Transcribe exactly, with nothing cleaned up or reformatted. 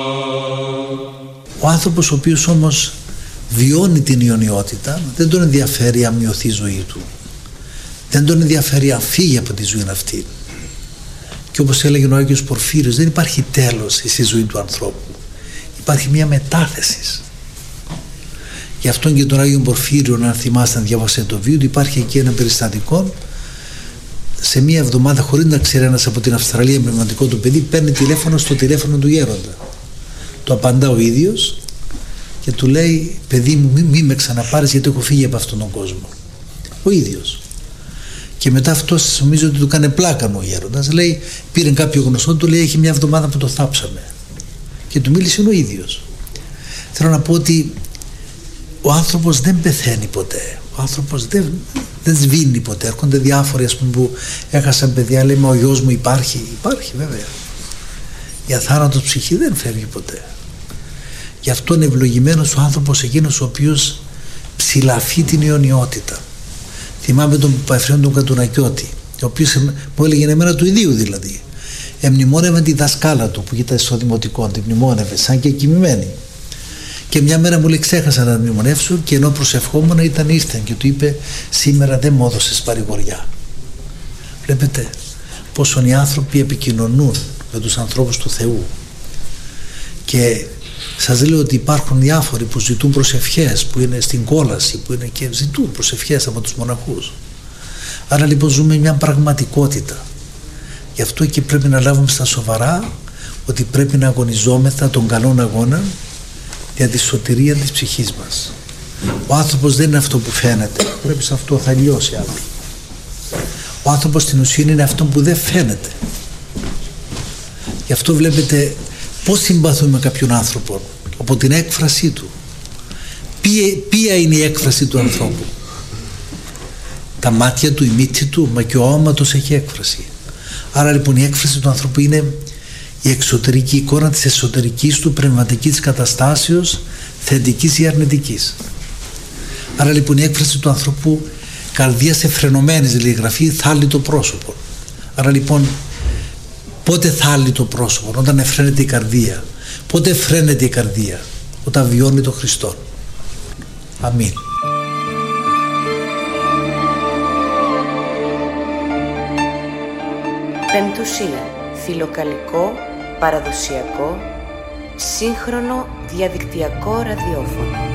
Ο άνθρωπος ο οποίος όμως βιώνει την ιονιότητα, δεν τον ενδιαφέρει αν μειωθεί η ζωή του, δεν τον ενδιαφέρει αν φύγει από τη ζωή αυτή. Και όπως έλεγε ο Άγιος Πορφύριος, δεν υπάρχει τέλος στη ζωή του ανθρώπου, υπάρχει μια μετάθεση. Γι' αυτόν και τον Άγιο Πορφύριο, αν θυμάστε, αν διάβασατε το βίντεο, υπάρχει εκεί ένα περιστατικό. Σε μία εβδομάδα, χωρίς να ξέρει ένας από την Αυστραλία, πνευματικό του παιδί, παίρνει τηλέφωνο στο τηλέφωνο του γέροντα. Το απαντά ο ίδιος και του λέει: παιδί μου, μη, μη με ξαναπάρεις, γιατί έχω φύγει από αυτόν τον κόσμο. Ο ίδιος. Και μετά αυτός, νομίζω ότι του κάνει πλάκα ο γέροντας. Λέει: πήρε κάποιο γνωστό, του λέει: έχει μια εβδομάδα που το θάψαμε. Και του μίλησε ο ίδιος. Θέλω να πω ότι ο άνθρωπος δεν πεθαίνει ποτέ. Ο άνθρωπος δεν, δεν σβήνει ποτέ. Έρχονται διάφοροι, ας πούμε, που έχασαν παιδιά, λέει: μα ο γιος μου υπάρχει. Υπάρχει βέβαια. Η αθάνατος ψυχή δεν φεύγει ποτέ. Γι' αυτό είναι ευλογημένος ο άνθρωπος εκείνος ο οποίος ψηλαφεί την αιωνιότητα. Θυμάμαι τον Παπαεφραίον τον Κατουνακιώτη, ο οποίος μου έλεγε εμένα του ιδίου δηλαδή. Εμνημόνευε τη δασκάλα του που ήταν στο δημοτικό, την μνημόνευε σαν και κοιμημένη. Και μια μέρα μου λέει: ξέχασα να μνημονεύσω, και ενώ προσευχόμουν ήταν ήρθαν και του είπε: σήμερα δεν μου έδωσες παρηγοριά. Βλέπετε πόσον οι άνθρωποι επικοινωνούν με τους ανθρώπους του Θεού. Και σας λέω ότι υπάρχουν διάφοροι που ζητούν προσευχές, που είναι στην κόλαση, που είναι και ζητούν προσευχές από τους μοναχούς. Άρα λοιπόν ζούμε μια πραγματικότητα. Γι' αυτό και πρέπει να λάβουμε στα σοβαρά ότι πρέπει να αγωνιζόμεθα τον καλόν αγώνα για τη σωτηρία της ψυχής μας. Ο άνθρωπος δεν είναι αυτό που φαίνεται, πρέπει σε αυτό θα λιώσει άλλο. Ο άνθρωπος στην ουσία είναι αυτό που δεν φαίνεται. Γι' αυτό βλέπετε πώς συμπαθούμε κάποιον άνθρωπο, από την έκφρασή του. Ποια, ποια είναι η έκφραση του ανθρώπου? Τα μάτια του, η μύτη του, μα και ο όματος έχει έκφραση. Άρα λοιπόν η έκφραση του ανθρώπου είναι η εξωτερική εικόνα της εσωτερικής του πνευματικής καταστάσεως, θετικής ή αρνητικής. Άρα λοιπόν η έκφραση του ανθρώπου, καρδίας εφρενωμένης, λέει η Γραφή, θάλει το πρόσωπο. Άρα λοιπόν πότε θάλει το πρόσωπο? Όταν εφραίνεται η καρδία. Πότε εφραίνεται η καρδία? Όταν βιώνει τον Χριστό. Αμήν. Πεμπτουσία. Φιλοκαλικό, παραδοσιακό, σύγχρονο διαδικτυακό ραδιόφωνο.